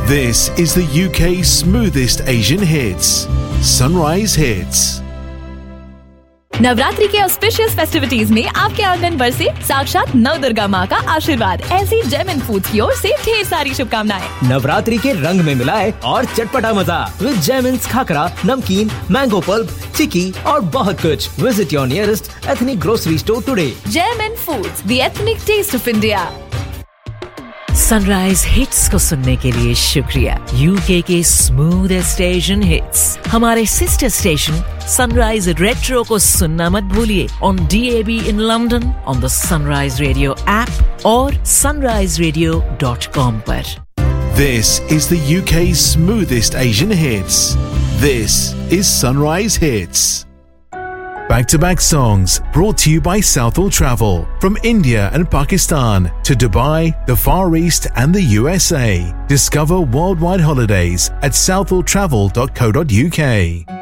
This is the UK's smoothest Asian hits. Sunrise Hits. Navratri के auspicious festivities में आपके आंगन पर से साक्षात नव दुर्गा माँ का आशीर्वाद। ऐसी जेमिन फूड्स की ओर से ढेर सारी शुभकामनाएं। नवरात्रि के रंग में मिलाए और चटपटा मजा विद जेमिन्स खाकरा, नमकीन, मैंगो पल्प, चिकी और बहुत कुछ। Visit your nearest ethnic grocery store today. जेमिन foods, the ethnic test of India. Sunrise hits को सुनने के लिए शुक्रिया। यूके के स्मूथेस्ट एशियन हिट्स हमारे सिस्टर स्टेशन सनराइज रेट्रो को सुनना मत भूलिए on DAB in London, on the sunrise radio app और sunriseradio.com पर। This is the UK's smoothest Asian hits. This is Sunrise Hits. Back-to-back songs brought to you by Southall Travel. From India and Pakistan to Dubai, the Far East and the USA. Discover worldwide holidays at southalltravel.co.uk.